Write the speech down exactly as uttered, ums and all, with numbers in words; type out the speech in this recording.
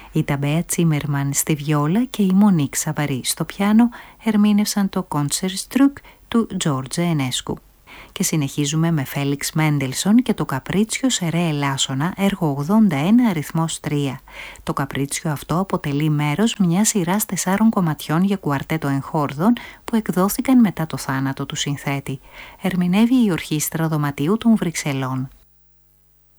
Η Ταμπέα Τσίμερμαν στη βιόλα και η Μονίκ Σαβαρή στο πιάνο ερμήνευσαν το Concertstück του Τζόρτζε Ενέσκου. Και συνεχίζουμε με Φέλιξ Μέντελσον και το Καπρίτσιο σε ρε ελάσσονα, έργο ογδόντα ένα αριθμός τρία. Το καπρίτσιο αυτό αποτελεί μέρος μιας σειράς τεσσάρων κομματιών για κουαρτέτο εγχόρδων που εκδόθηκαν μετά το θάνατο του συνθέτη. Ερμηνεύει η Ορχήστρα Δωματίου των Βρυξελών.